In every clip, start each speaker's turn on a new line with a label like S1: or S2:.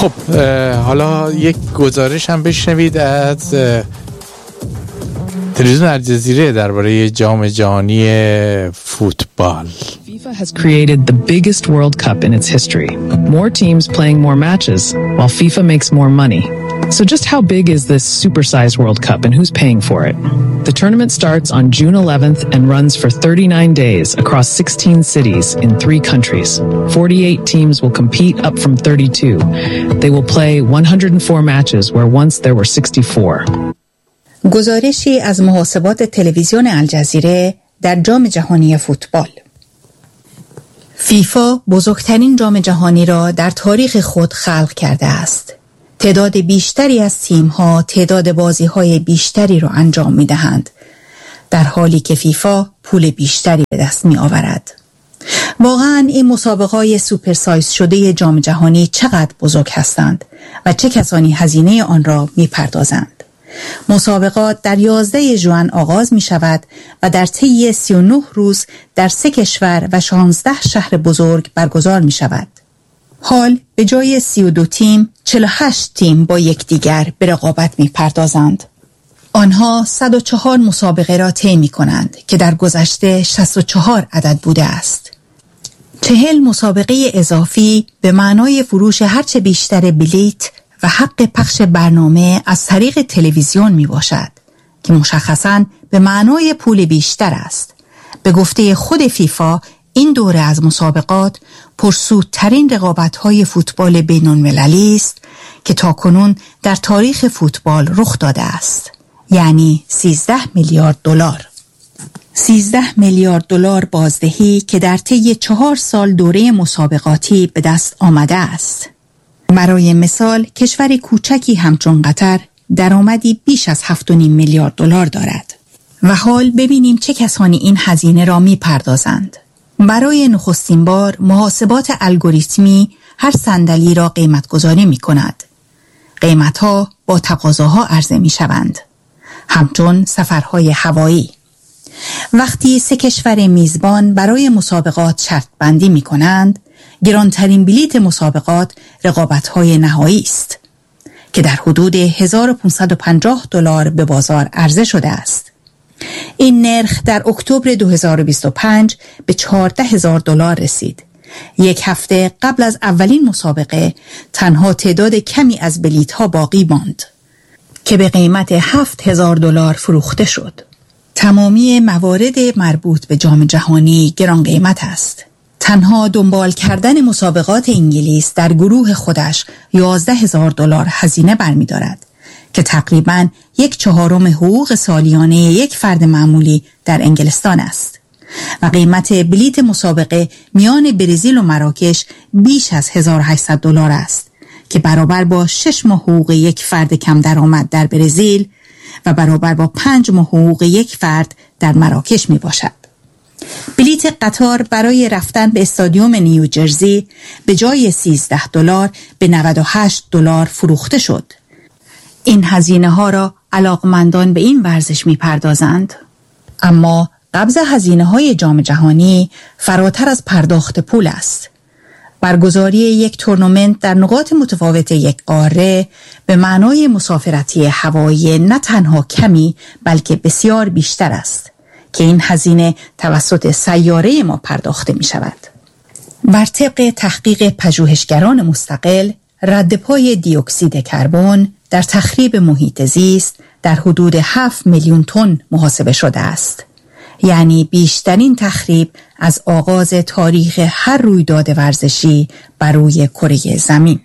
S1: خب حالا یک گزارش هم بشنوید از تلویزیون الجزیره درباره جام جهانی فوتبال.
S2: FIFA has created the biggest World Cup in its history. More teams playing more matches, while FIFA makes more money. So just how big is this supersized World Cup and who's paying for it? The tournament starts on June 11th and runs for 39 days across 16 cities in 3 countries. 48 teams will compete up from 32. They will play 104 matches where once there were 64.
S3: گزارشی از محاسبات تلویزیون الجزیره در جام جهانی فوتبال. فیفا بزرگترین جام جهانی را در تاریخ خود خلق کرده است. تعداد بیشتری از تیم‌ها تعداد بازی‌های بیشتری را انجام می‌دهند، در حالی که فیفا پول بیشتری به دست می‌آورد. واقعاً این مسابقه‌های سوپرسایز شده جام جهانی چقدر بزرگ هستند و چه کسانی هزینه آن را می‌پردازند. مسابقات در 11 ژوئن آغاز می شود و در طی 39 روز در 3 کشور و 16 شهر بزرگ برگزار می شود. حال به جای 32 تیم 48 تیم با یکدیگر به رقابت می پردازند. آنها 104 مسابقه را طی می کنند که در گذشته 64 عدد بوده است. 40 مسابقه اضافی به معنای فروش هرچه بیشتر بلیت و حق پخش برنامه از طریق تلویزیون می باشد که مشخصاً به معنای پول بیشتر است. به گفته خود فیفا این دوره از مسابقات پرسودترین رقابت‌های فوتبال بین‌المللی است که تاکنون در تاریخ فوتبال رخ داده است، یعنی 13 میلیارد دلار. 13 میلیارد دلار بازدهی که در طی 4 سال دوره مسابقاتی به دست آمده است. برای مثال کشور کوچکی همچون قطر درآمدی بیش از 7.5 میلیارد دلار دارد. و حال ببینیم چه کسانی این هزینه را می پردازند. برای نخستین بار محاسبات الگوریتمی هر صندلی را قیمت گذاری می کند. قیمتها با تقاضاها عرضه می شوند، همچون سفرهای هوایی. وقتی 3 کشور میزبان برای مسابقات شرط بندی می کنند، گرانترین بلیت مسابقات رقابت‌های نهایی است که در حدود 1550 دلار به بازار عرضه شده است. این نرخ در اکتبر 2025 به 14000 دلار رسید. 1 هفته قبل از اولین مسابقه تنها تعداد کمی از بلیت‌ها باقی ماند که به قیمت 7000 دلار فروخته شد. تمامی موارد مربوط به جام جهانی گران قیمت است. تنها دنبال کردن مسابقات انگلیس در گروه خودش 11000 دلار هزینه برمی‌دارد که تقریباً 1/4 حقوق سالیانه یک فرد معمولی در انگلستان است و قیمت بلیت مسابقه میان برزیل و مراکش بیش از 1800 دلار است که برابر با 6 ماه حقوق یک فرد کم درآمد در برزیل و برابر با 5 ماه حقوق یک فرد در مراکش می باشد. بلیت قطار برای رفتن به استادیوم نیوجرسی به جای 13 دلار به 98 دلار فروخته شد. این هزینه ها را علاقمندان به این ورزش می پردازند. اما قبض هزینه های جام جهانی فراتر از پرداخت پول است. برگزاری یک تورنمنت در نقاط متفاوت یک قاره به معنای مسافرتی هوایی نه تنها کمی بلکه بسیار بیشتر است که این هزینه توسط سیاره ما پرداخته می شود. بر طبق تحقیق پژوهشگران مستقل، ردپای دی اکسید کربن در تخریب محیط زیست در حدود 7 میلیون تن محاسبه شده است. یعنی بیشترین تخریب از آغاز تاریخ هر رویداد ورزشی بر روی کره زمین.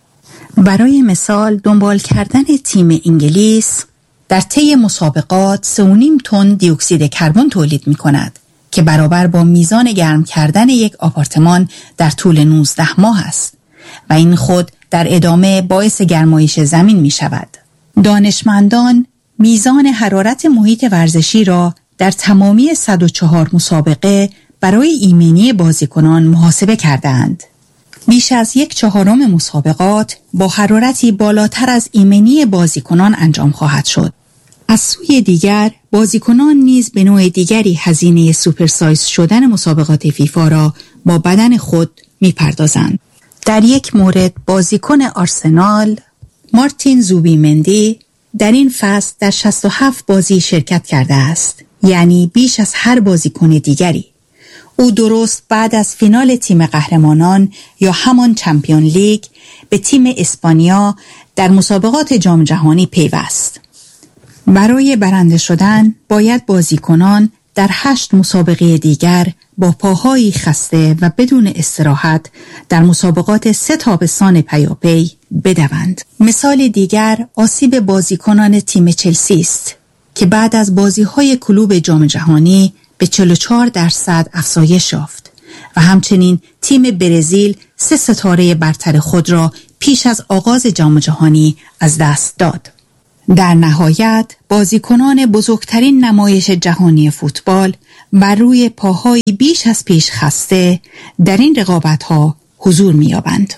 S3: برای مثال دنبال کردن تیم انگلیس در طی مسابقات 3.5 تن دی اکسید کربن تولید می کند که برابر با میزان گرم کردن یک آپارتمان در طول 19 ماه است و این خود در ادامه باعث گرمایش زمین می شود. دانشمندان میزان حرارت محیط ورزشی را در تمامی 104 مسابقه برای ایمنی بازیکنان محاسبه کردند. بیش از 1/4 مسابقات با حرارتی بالاتر از ایمنی بازیکنان انجام خواهد شد. از سوی دیگر بازیکنان نیز به نوع دیگری هزینه سوپرسایز شدن مسابقات فیفا را با بدن خود می‌پردازند. در یک مورد بازیکن آرسنال مارتین زوبیمندی در این فصل در 67 بازی شرکت کرده است، یعنی بیش از هر بازیکن دیگری. او درست بعد از فینال تیم قهرمانان یا همان چمپیون لیگ به تیم اسپانیا در مسابقات جام جهانی پیوست. برای برنده شدن باید بازیکنان در 8 مسابقه دیگر با پاهایی خسته و بدون استراحت در مسابقات 3 تابستان پیاپی بدوند. مثال دیگر آسیب بازیکنان تیم چلسی است که بعد از بازی‌های کلوب جام جهانی به 44% افزایش یافت و همچنین تیم برزیل 3 ستاره برتر خود را پیش از آغاز جام جهانی از دست داد. در نهایت بازیکنان بزرگترین نمایش جهانی فوتبال بر روی پاهای بیش از پیش خسته در این رقابت‌ها حضور می‌یابند.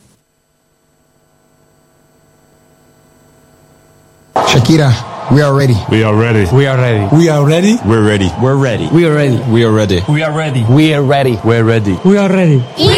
S4: Shakira, we are ready.
S5: We are ready.
S6: We are ready.
S4: We are ready.
S5: We're ready.
S6: We're ready.
S4: We are ready.
S6: We are ready.
S4: We are ready.
S6: We are ready.
S1: We're ready.
S6: We are ready.